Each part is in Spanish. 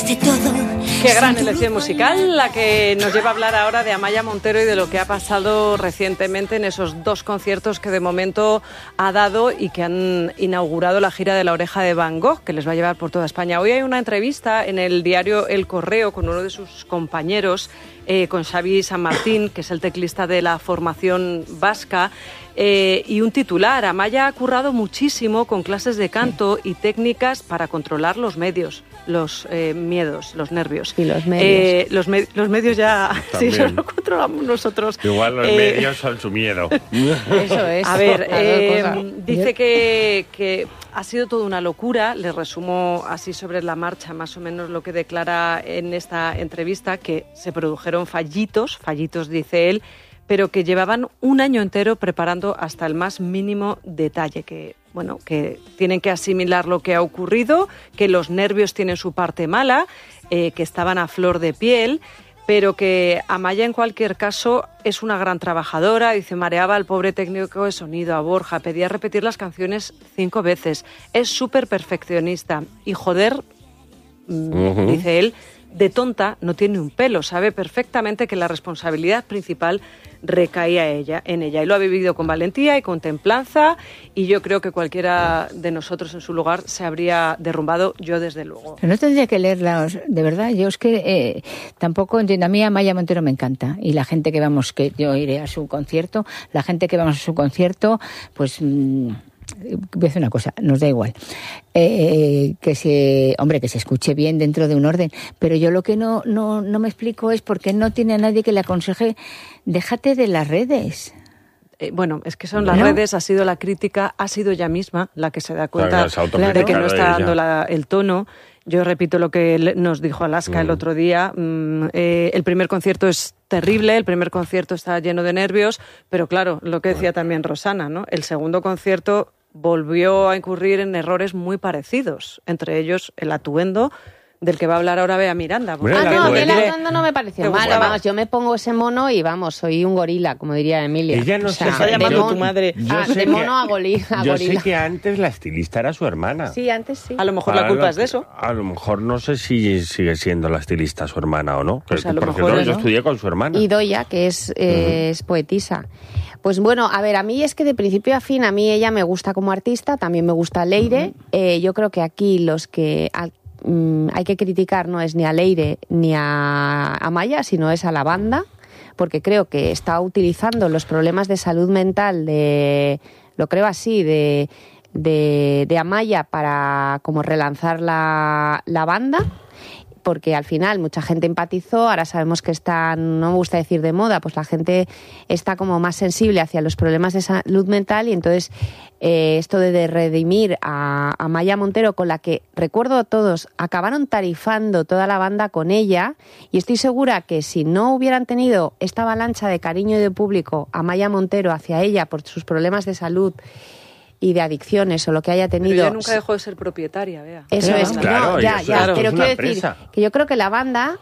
después de todo... Qué gran elección musical, la que nos lleva a hablar ahora de Amaia Montero y de lo que ha pasado recientemente en esos 2 conciertos que de momento ha dado y que han inaugurado la gira de La Oreja de Van Gogh, que les va a llevar por toda España. Hoy hay una entrevista en el diario El Correo con uno de sus compañeros, con Xavi San Martín, que es el teclista de la formación vasca, y un titular: Amaia ha currado muchísimo con clases de canto y técnicas para controlar los miedos, los nervios. Y los medios. Los medios ya sí, eso lo controlamos nosotros. Igual los medios son su miedo. Eso es. A ver, dice que ha sido toda una locura. Le resumo así sobre la marcha más o menos lo que declara en esta entrevista, que se produjeron fallitos dice él, pero que llevaban un año entero preparando hasta el más mínimo detalle, que tienen que asimilar lo que ha ocurrido, que los nervios tienen su parte mala, que estaban a flor de piel, pero que Amaia en cualquier caso es una gran trabajadora. Dice, mareaba al pobre técnico de sonido, a Borja, pedía repetir las canciones 5 veces, es súper perfeccionista y joder, dice él, de tonta no tiene un pelo, sabe perfectamente que la responsabilidad principal recaía en ella y lo ha vivido con valentía y con templanza, y yo creo que cualquiera de nosotros en su lugar se habría derrumbado, yo desde luego. Pero no tendría que leerlas, de verdad. Yo es que tampoco entiendo. A mí Amaia Montero me encanta, y la gente que yo iré a su concierto, pues... voy a hacer una cosa, nos da igual que se escuche bien dentro de un orden, pero yo lo que no me explico es por qué no tiene a nadie que le aconseje, déjate de las redes. Es que son las redes, ha sido la crítica, ha sido ella misma la que se da cuenta de que no está dando el tono. Yo repito lo que nos dijo Alaska el otro día. El primer concierto es terrible, el primer concierto está lleno de nervios, pero claro, lo que decía también Rosana, ¿no? El segundo concierto volvió a incurrir en errores muy parecidos, entre ellos el atuendo del que va a hablar ahora Bea Miranda. A mí el atuendo no me pareció mal. Vamos, yo me pongo ese mono y soy un gorila, como diría Emilia. Ella no se está llamando tu madre. De mono a gorila. Yo sé que antes la estilista era su hermana. Sí, antes sí. A lo mejor la culpa es de eso. A lo mejor no sé si sigue siendo la estilista su hermana o no. Pues a lo porque mejor yo estudié con su hermana. Y Doya, que es poetisa. Pues bueno, a ver, a mí es que de principio a fin, a mí ella me gusta como artista, también me gusta Leire. Yo creo que aquí los que hay que criticar no es ni a Leire ni a Amaia, sino es a la banda, porque creo que está utilizando los problemas de salud mental de Amaia para como relanzar la banda. Porque al final mucha gente empatizó, ahora sabemos que no me gusta decir de moda, pues la gente está como más sensible hacia los problemas de salud mental, y entonces esto de redimir a Amaia Montero, con la que, recuerdo a todos, acabaron tarifando toda la banda con ella, y estoy segura que si no hubieran tenido esta avalancha de cariño y de público a Amaia Montero hacia ella por sus problemas de salud y de adicciones o lo que haya tenido... Pero ella nunca dejó de ser propietaria, Bea. Eso es, claro, pero quiero decir que yo creo que la banda...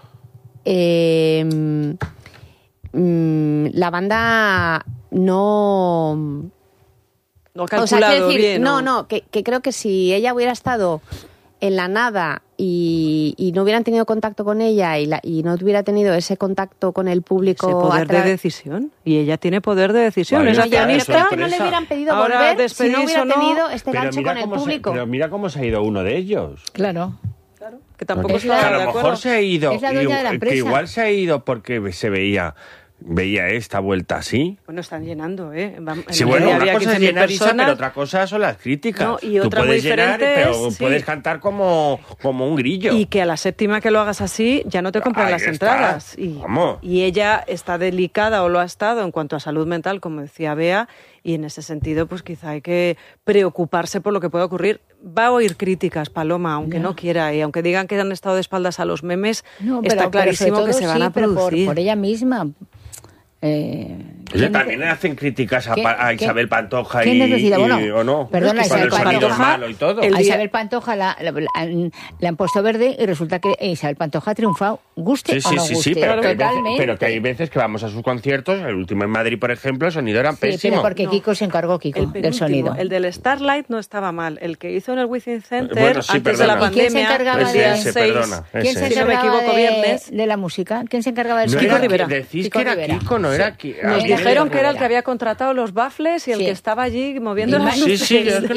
la banda no... No ha calculado bien. Que creo que si ella hubiera estado en la nada y no hubieran tenido contacto con ella y no hubiera tenido ese contacto con el público... Ese poder de decisión. Y ella tiene poder de decisión. Vale, es guionista. Que no le hubieran pedido ahora volver si no hubiera o no, tenido este gancho con el público. Pero mira cómo se ha ido uno de ellos. Claro. Que tampoco Es está a de lo acuerdo. mejor se ha ido, Es la dueña de la empresa. que igual se ha ido porque se veía esta vuelta así. Bueno, están llenando, ¿eh? Sí, bueno, una cosa es llenar, Isa, personas, pero otra cosa son las críticas. No, y otra tú puedes muy llenar, diferente pero es, puedes cantar como un grillo. Y que a la séptima que lo hagas así, ya no te compran Ahí las está. entradas. ¿Cómo? Y ella está delicada, o lo ha estado, en cuanto a salud mental, como decía Bea, y en ese sentido, pues quizá hay que preocuparse por lo que pueda ocurrir. Va a oír críticas, Paloma, aunque no quiera, y aunque digan que han estado de espaldas a los memes, está clarísimo que se van a producir. Por ella misma. Oye, también le hacen críticas a Isabel Pantoja ¿o no? Perdona, Isabel Pantoja, y todo. A Isabel Pantoja le han puesto verde y resulta que Isabel Pantoja ha triunfado, guste o no guste. Sí, pero que hay veces que vamos a sus conciertos, el último en Madrid, por ejemplo, el sonido era pésimo. Pero porque Kiko se encargó del sonido. El del Starlight no estaba mal, el que hizo en el Within Center antes de la pandemia. ¿Quién se encargaba ¿Quién se encargaba de la música? ¿Quién se encargaba del sonido? Kiko Rivera. Decís que era Kiko, no era Kiko. Nos dijeron que era el que había contratado los baffles y el que estaba allí moviendo las luces.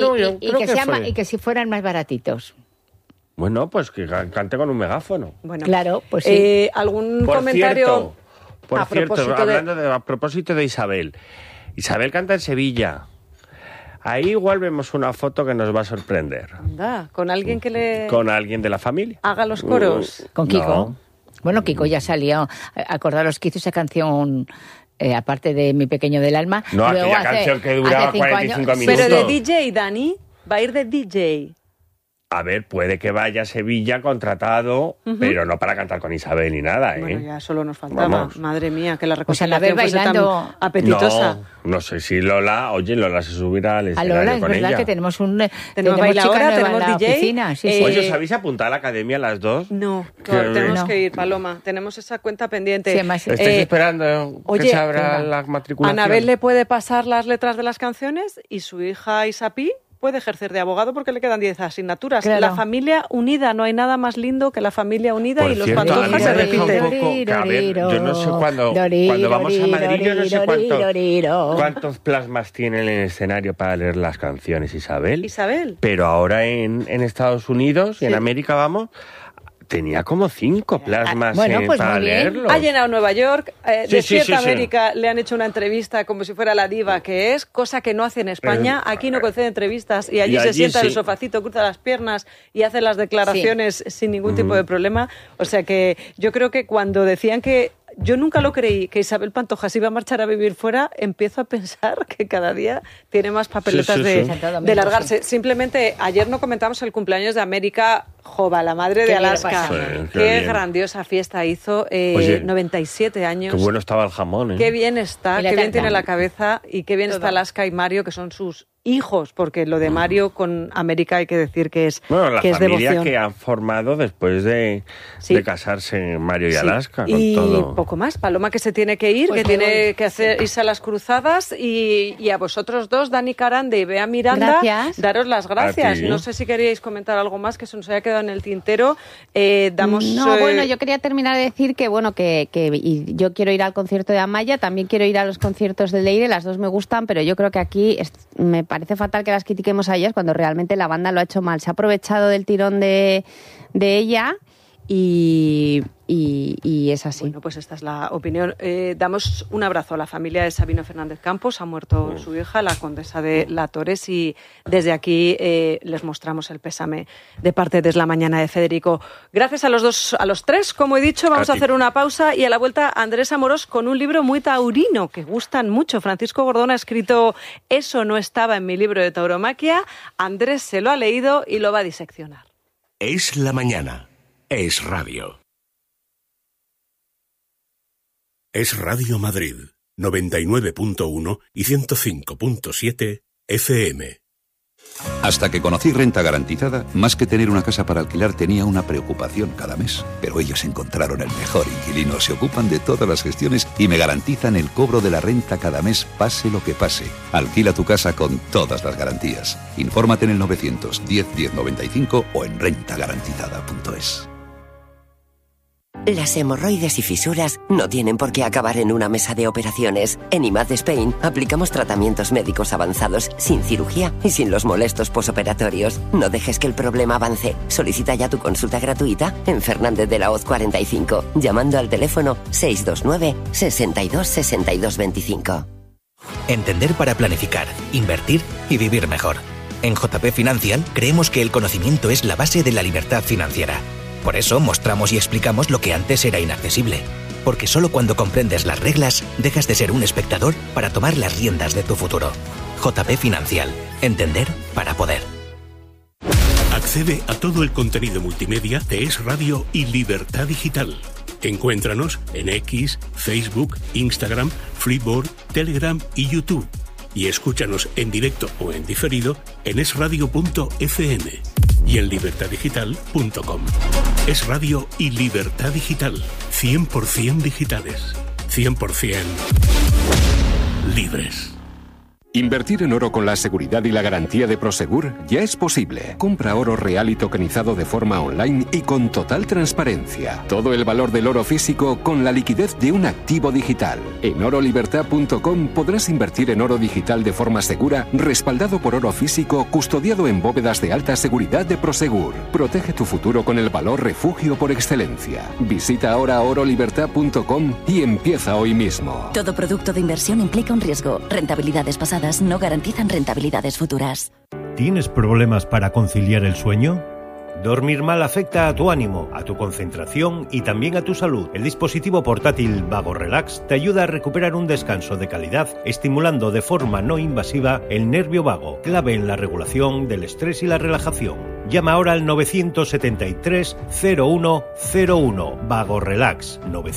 Y que si fueran más baratitos. Bueno, pues que cante con un megáfono. Bueno, claro, pues sí. ¿Algún comentario? Por cierto, a propósito de Isabel. Isabel canta en Sevilla. Ahí igual vemos una foto que nos va a sorprender. Anda, con alguien Con alguien de la familia. Haga los coros. Con Kiko. No. Bueno, Kiko ya salió. Acordaros que hizo esa canción... aparte de Mi pequeño del alma. No, aquella canción que duraba 45 minutos. Pero de DJ, Dani, va a ir de DJ. A ver, puede que vaya a Sevilla contratado, pero no para cantar con Isabel ni nada, ¿eh? Bueno, ya solo nos faltaba. Vamos. Madre mía, que la reconciliación fuese tan apetitosa. No sé si Lola se subirá al escenario Lola, con es verdad ella. Que tenemos bailadora, tenemos DJ. Oficina, sí. Oye, ¿os habéis apuntado a la academia las dos? No, tenemos que ir, Paloma. Tenemos esa cuenta pendiente. Sí, ¿estáis esperando que se abra la matriculación? Anabel le puede pasar las letras de las canciones y su hija Isapi puede ejercer de abogado porque le quedan 10 asignaturas. Claro. La familia unida, no hay nada más lindo que la familia unida. Por y los cierto, Pantoja se repiten. A ver, yo no sé cuando vamos a Madrid, yo no sé cuántos plasmas tienen en el escenario para leer las canciones, Isabel. Pero ahora en Estados Unidos y en América, tenía como 5 plasmas para leerlo. Ha llenado Nueva York. Despierta América le han hecho una entrevista como si fuera la diva que es, cosa que no hace en España. Aquí no concede entrevistas y allí se sienta en el sofacito, cruza las piernas y hace las declaraciones sin ningún tipo de problema. O sea que yo creo que cuando decían que... Yo nunca lo creí, que Isabel Pantoja se iba a marchar a vivir fuera. Empiezo a pensar que cada día tiene más papeletas de largarse. Simplemente, ayer no comentamos el cumpleaños de América Jova, la madre de Alaska. Qué grandiosa fiesta hizo, 97 años. Qué bueno estaba el jamón, ¿eh? Qué bien está, qué bien tiene la cabeza y qué bien está Alaska y Mario, que son sus hijos, porque lo de Mario con América hay que decir que es la que familia devoción. Que han formado después de casarse Mario y Alaska. Y con todo. Poco más. Paloma que se tiene que ir, que tiene que irse a las cruzadas y a vosotros dos, Dani Carande y Bea Miranda, daros las gracias. No sé si queríais comentar algo más que se nos haya quedado en el tintero. Yo quería terminar de decir que y yo quiero ir al concierto de Amaya, también quiero ir a los conciertos de Leire, las dos me gustan, pero yo creo que aquí me parece fatal que las critiquemos a ellas cuando realmente la banda lo ha hecho mal. Se ha aprovechado del tirón de ella y es así. Bueno, pues esta es la opinión. Damos un abrazo a la familia de Sabino Fernández Campos. Ha muerto su hija, la condesa de La Torres, y desde aquí les mostramos el pésame de parte de La Mañana de Federico. Gracias a los tres, como he dicho. Vamos a hacer una pausa y a la vuelta Andrés Amorós con un libro muy taurino que gustan mucho. Francisco Gordón ha escrito Eso no estaba en mi libro de tauromaquia. Andrés se lo ha leído y lo va a diseccionar. Es la mañana. Es radio. Es Radio Madrid, 99.1 y 105.7 FM. Hasta que conocí Renta Garantizada, más que tener una casa para alquilar tenía una preocupación cada mes. Pero ellos encontraron el mejor inquilino, se ocupan de todas las gestiones y me garantizan el cobro de la renta cada mes, pase lo que pase. Alquila tu casa con todas las garantías. Infórmate en el 910 1095 o en rentagarantizada.es. Las hemorroides y fisuras no tienen por qué acabar en una mesa de operaciones. En IMAD Spain aplicamos tratamientos médicos avanzados sin cirugía y sin los molestos posoperatorios. No dejes que el problema avance. Solicita ya tu consulta gratuita en Fernández de la Hoz 45, llamando al teléfono 629 62 62 25. Entender para planificar, invertir y vivir mejor. En JP Financial creemos que el conocimiento es la base de la libertad financiera. Por eso mostramos y explicamos lo que antes era inaccesible. Porque solo cuando comprendes las reglas, dejas de ser un espectador para tomar las riendas de tu futuro. JP Financial. Entender para poder. Accede a todo el contenido multimedia de Es Radio y Libertad Digital. Encuéntranos en X, Facebook, Instagram, Flipboard, Telegram y YouTube. Y escúchanos en directo o en diferido en esradio.fm y en libertadigital.com. Es Radio y Libertad Digital. 100% digitales. 100% libres. Invertir en oro con la seguridad y la garantía de Prosegur ya es posible. Compra oro real y tokenizado de forma online y con total transparencia. Todo el valor del oro físico con la liquidez de un activo digital. En orolibertad.com podrás invertir en oro digital de forma segura, respaldado por oro físico, custodiado en bóvedas de alta seguridad de Prosegur. Protege tu futuro con el valor refugio por excelencia. Visita ahora orolibertad.com y empieza hoy mismo. Todo producto de inversión implica un riesgo. Rentabilidades pasadas no garantizan rentabilidades futuras. ¿Tienes problemas para conciliar el sueño? Dormir mal afecta a tu ánimo, a tu concentración y también a tu salud. El dispositivo portátil Vago Relax te ayuda a recuperar un descanso de calidad, estimulando de forma no invasiva el nervio vago, clave en la regulación del estrés y la relajación. Llama ahora al 973 0101 Vago Relax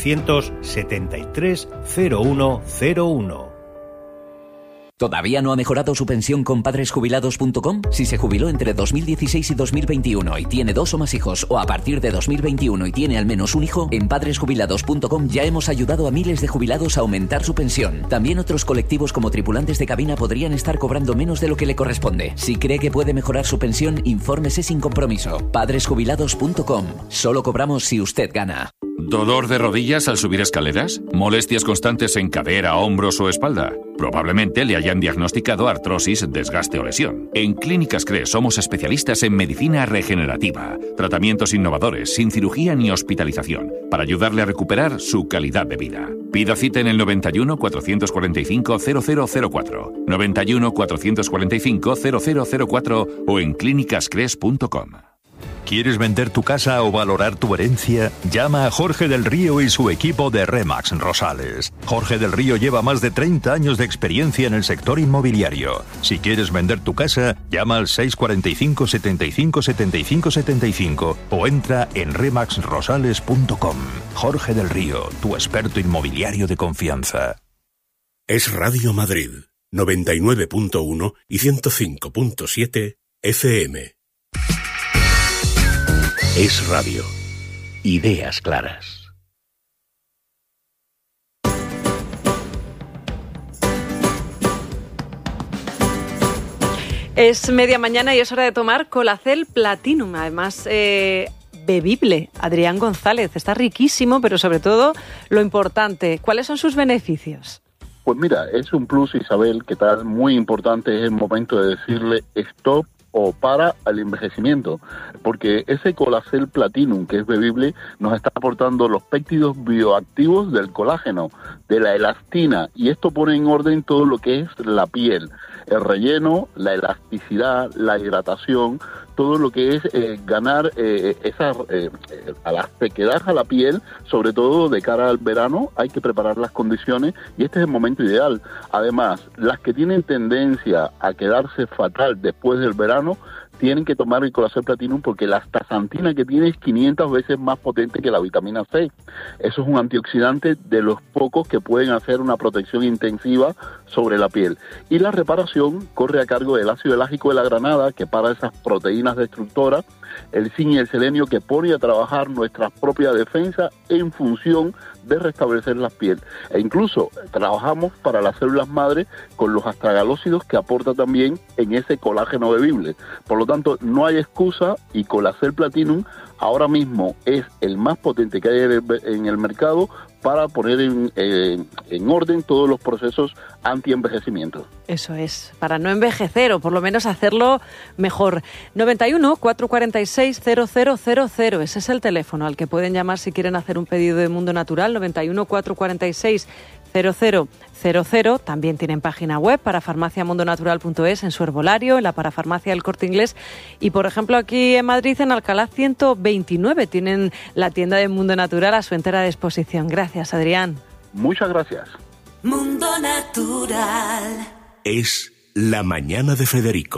973 0101. ¿Todavía no ha mejorado su pensión con padresjubilados.com? Si se jubiló entre 2016 y 2021 y tiene 2 o más hijos, o a partir de 2021 y tiene al menos un hijo, en padresjubilados.com ya hemos ayudado a miles de jubilados a aumentar su pensión. También otros colectivos como tripulantes de cabina podrían estar cobrando menos de lo que le corresponde. Si cree que puede mejorar su pensión, infórmese sin compromiso. Padresjubilados.com. Solo cobramos si usted gana. ¿Dolor de rodillas al subir escaleras? ¿Molestias constantes en cadera, hombros o espalda? Probablemente le hayan diagnosticado artrosis, desgaste o lesión. En Clínicas CRE somos especialistas en medicina regenerativa, tratamientos innovadores, sin cirugía ni hospitalización, para ayudarle a recuperar su calidad de vida. Pida cita en el 91 445 0004, 91 445 0004 o en clínicascres.com. ¿Quieres vender tu casa o valorar tu herencia? Llama a Jorge del Río y su equipo de Remax Rosales. Jorge del Río lleva más de 30 años de experiencia en el sector inmobiliario. Si quieres vender tu casa, llama al 645 75 75 75 o entra en remaxrosales.com. Jorge del Río, tu experto inmobiliario de confianza. Es Radio Madrid, 99.1 y 105.7 FM. Es Radio. Ideas claras. Es media mañana y es hora de tomar Colacel Platinum, además bebible. Adrián González, está riquísimo, pero sobre todo lo importante, ¿cuáles son sus beneficios? Pues mira, es un plus, Isabel, que tal, muy importante, es el momento de decirle stop o para al envejecimiento, porque ese Colacel Platinum, que es bebible, nos está aportando los péptidos bioactivos del colágeno, de la elastina, y esto pone en orden todo lo que es la piel, el relleno, la elasticidad, la hidratación, todo lo que es ganar a la sequedad a la piel, sobre todo de cara al verano, hay que preparar las condiciones y este es el momento ideal. Además, las que tienen tendencia a quedarse fatal después del verano, tienen que tomar el Colacel Platinum porque la astaxantina que tiene es 500 veces más potente que la vitamina C. Eso es un antioxidante de los pocos que pueden hacer una protección intensiva sobre la piel. Y la reparación corre a cargo del ácido elágico de la granada, que para esas proteínas destructoras, el zinc y el selenio, que pone a trabajar nuestra propia defensa en función de restablecer la piel. E incluso trabajamos para las células madre con los astragalócidos que aporta también en ese colágeno bebible. Por lo tanto, no hay excusa y Colacel Platinum ahora mismo es el más potente que hay en el mercado para poner en orden todos los procesos anti-envejecimiento. Eso es, para no envejecer o por lo menos hacerlo mejor. 91 446 0000, ese es el teléfono al que pueden llamar si quieren hacer un pedido de Mundo Natural, 91 446 0000. También tienen página web para farmaciamundonatural.es, en su herbolario, en la parafarmacia del Corte Inglés y, por ejemplo, aquí en Madrid, en Alcalá 129, tienen la tienda de Mundo Natural a su entera disposición. Gracias, Adrián. Muchas gracias. Mundo Natural. Es La Mañana de Federico,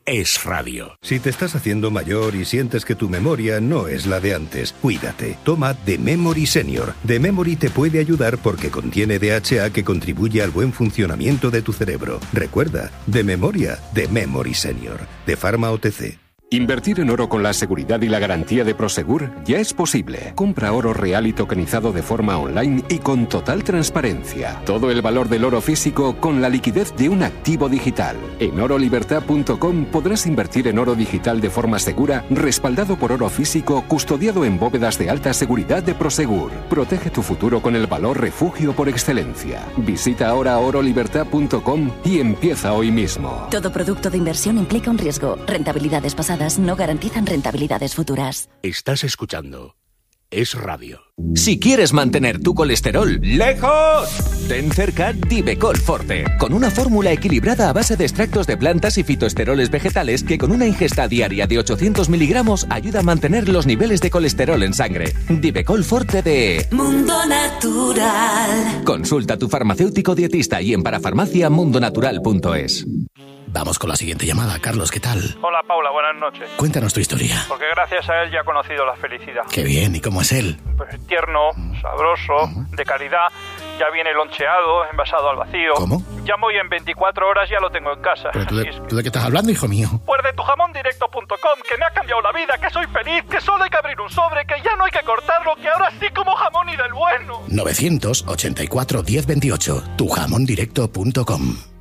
Es Radio. Si te estás haciendo mayor y sientes que tu memoria no es la de antes, cuídate. Toma The Memory Senior. The Memory te puede ayudar porque contiene DHA que contribuye al buen funcionamiento de tu cerebro. Recuerda, de memoria, The Memory Senior. De Pharma OTC. Invertir en oro con la seguridad y la garantía de Prosegur ya es posible. Compra oro real y tokenizado de forma online y con total transparencia. Todo el valor del oro físico con la liquidez de un activo digital. En orolibertad.com podrás invertir en oro digital de forma segura, respaldado por oro físico, custodiado en bóvedas de alta seguridad de Prosegur. Protege tu futuro con el valor refugio por excelencia. Visita ahora orolibertad.com y empieza hoy mismo. Todo producto de inversión implica un riesgo. Rentabilidades pasadas no garantizan rentabilidades futuras. Estás escuchando Es Radio. Si quieres mantener tu colesterol lejos, ten cerca Divecol Forte, con una fórmula equilibrada a base de extractos de plantas y fitoesteroles vegetales que con una ingesta diaria de 800 miligramos ayuda a mantener los niveles de colesterol en sangre. Divecol Forte de Mundo Natural. Consulta a tu farmacéutico dietista y en parafarmaciamundonatural.es. Vamos con la siguiente llamada. Carlos, ¿qué tal? Hola, Paula, buenas noches. Cuéntanos tu historia. Porque gracias a él ya he conocido la felicidad. Qué bien, ¿y cómo es él? Pues tierno, sabroso, de calidad. Ya viene loncheado, envasado al vacío. ¿Cómo? Ya voy en 24 horas, ya lo tengo en casa. ¿Pero tú de qué estás hablando, hijo mío? Pues de tujamondirecto.com, que me ha cambiado la vida, que soy feliz, que solo hay que abrir un sobre, que ya no hay que cortarlo, que ahora sí como jamón y del bueno. 984 1028, tujamondirecto.com.